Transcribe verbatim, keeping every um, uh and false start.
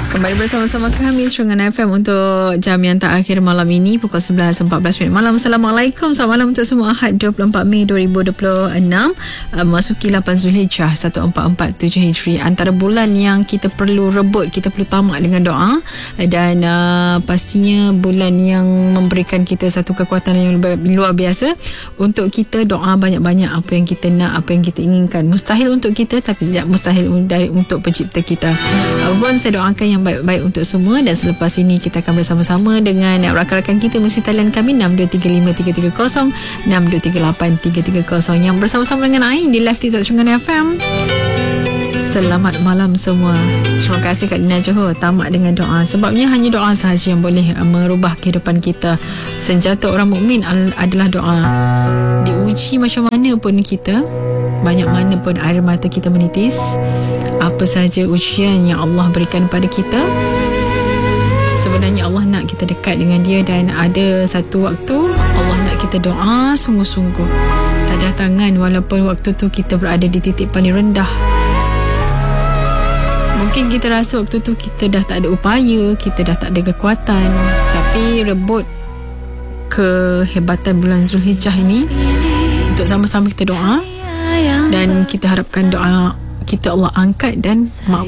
Kembali bersama-sama kami Terengganu F M untuk jam yang terakhir malam ini pukul sebelas empat belas minit malam. Assalamualaikum. Selamat malam untuk semua. Ahad dua puluh empat Mei dua ribu dua puluh enam, uh, masuki lapan Zulhijjah seribu empat ratus empat puluh tujuh Hijri. Antara bulan yang kita perlu rebut, kita perlu tamak dengan doa, dan uh, pastinya bulan yang memberikan kita satu kekuatan yang luar biasa untuk kita doa banyak-banyak apa yang kita nak, apa yang kita inginkan. Mustahil untuk kita tapi tidak mustahil dari untuk pencipta kita. Uh, pun saya doakan yang baik-baik untuk semua, dan selepas ini kita akan bersama-sama dengan rakan-rakan kita musim talian kami enam dua tiga lima tiga tiga kosong, enam dua tiga lapan tiga tiga kosong yang bersama-sama dengan Ain di live TikTok Terengganu F M. Selamat malam semua. Terima kasih Kak Lina Johor. Tamat dengan doa, sebabnya hanya doa sahaja yang boleh merubah kehidupan kita. Senjata orang mukmin adalah doa. Diuji macam mana pun kita, banyak mana pun air mata kita menitis, apa sahaja ujian yang Allah berikan pada kita, sebenarnya Allah nak kita dekat dengan dia. Dan ada satu waktu Allah nak kita doa sungguh-sungguh, tadah tangan, walaupun waktu tu kita berada di titik paling rendah. Mungkin kita rasa waktu tu kita dah tak ada upaya, kita dah tak ada kekuatan, tapi rebut kehebatan bulan Zulhijjah ini untuk sama-sama kita doa, dan kita harapkan doa kita Allah angkat dan makbul.